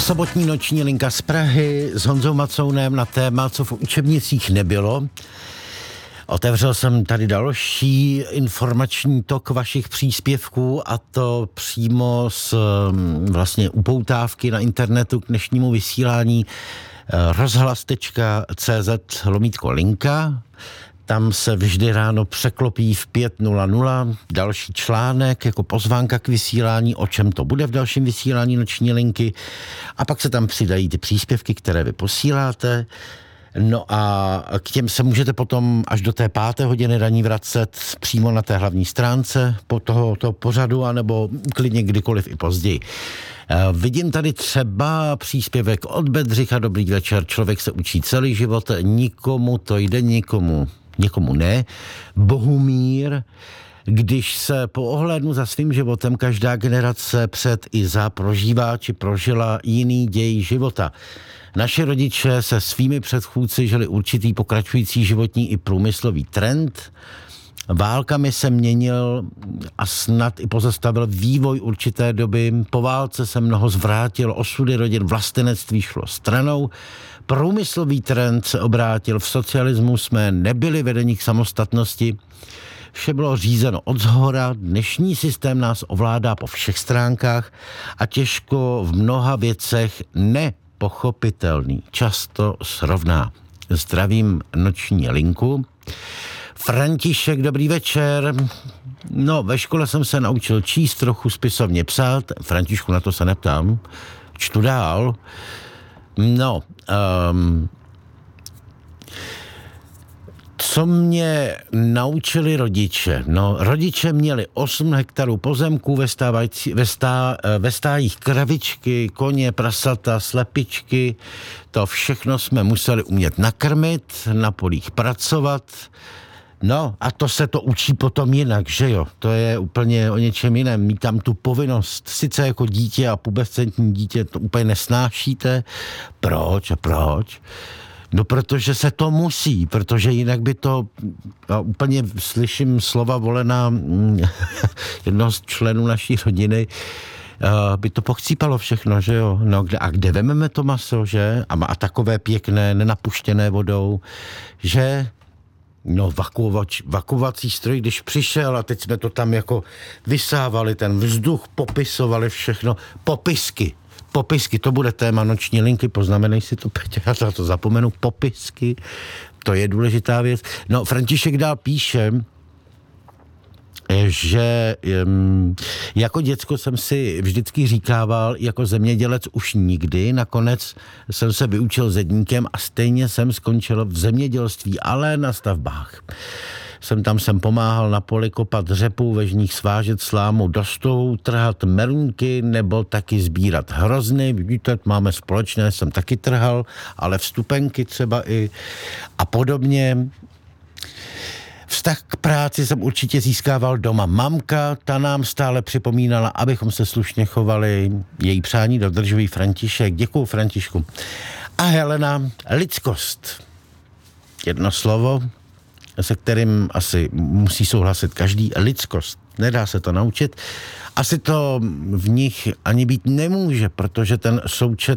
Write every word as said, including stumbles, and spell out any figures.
Sobotní noční linka z Prahy s Honzou Macounem na téma, co v učebnicích nebylo. Otevřel jsem tady další informační tok vašich příspěvků, a to přímo z vlastně upoutávky na internetu k dnešnímu vysílání rozhlas tečka cé zet lomítko linka. Tam se vždy ráno překlopí v pět nula nula další článek jako pozvánka k vysílání, o čem to bude v dalším vysílání noční linky. A pak se tam přidají ty příspěvky, které vy posíláte. No a k těm se můžete potom až do té páté hodiny raní vracet přímo na té hlavní stránce po tohoto pořadu, anebo klidně kdykoliv i později. Vidím tady třeba příspěvek od Bedřicha. Dobrý večer, člověk se učí celý život, nikomu to jde, nikomu, někomu ne. Bohumír, když se po ohlédnu za svým životem každá generace před i za prožívá či prožila jiný děj života. Naši rodiče se svými předchůdci žili určitý pokračující životní i průmyslový trend. Válkami se měnil a snad i pozastavil vývoj určité doby. Po válce se mnoho zvrátil, osudy rodin, vlastenectví šlo stranou. Průmyslový trend se obrátil, v socialismu jsme nebyli vedeni k samostatnosti. Vše bylo řízeno odzhora, dnešní systém nás ovládá po všech stránkách a těžko v mnoha věcech nepochopitelný často srovná. Zdravím noční linku. František, dobrý večer. No, ve škole jsem se naučil číst, trochu spisovně psát. Františku, na to se neptám. Čtu dál. No, um, co mě naučili rodiče? No, rodiče měli osm hektarů pozemků ve, stávající, ve, stá, ve stájích kravičky, koně, prasata, slepičky. To všechno jsme museli umět nakrmit, na polích pracovat. No a to se to učí potom jinak, že jo? To je úplně o něčem jiném. Mít tam tu povinnost, sice jako dítě a pubescentní dítě to úplně nesnášíte. Proč a proč? No, protože se to musí, protože jinak by to, já úplně slyším slova volená jednoho z členů naší rodiny, by to pochcípalo všechno, že jo? No, kde, a kde vememe to maso, že? A, a takové pěkné, nenapuštěné vodou, že? No, vakuovač, vakuovací stroj, když přišel a teď jsme to tam jako vysávali, ten vzduch, popisovali všechno, popisky. Popisky, to bude téma noční linky, poznamenej si to, Peťa, já to zapomenu, popisky, to je důležitá věc. No, František dál píše, že um, jako děcko jsem si vždycky říkával, jako zemědělec už nikdy, nakonec jsem se vyučil zedníkem a stejně jsem skončil v zemědělství, ale na stavbách. Jsem tam jsem pomáhal na poli kopat řepu, ve žních svážet slámu do stohu, trhat melunky nebo taky sbírat hrozny. Vidíte, máme společné, jsem taky trhal, ale vstupenky třeba i a podobně. Vztah k práci jsem určitě získával doma. Mamka, ta nám stále připomínala, abychom se slušně chovali. Její přání dodržují František. Děkuju, Františku. A Helena, lidskost. Jedno slovo, se kterým asi musí souhlasit každý. Lidskost. Nedá se to naučit. Asi to v nich ani být nemůže, protože ten součet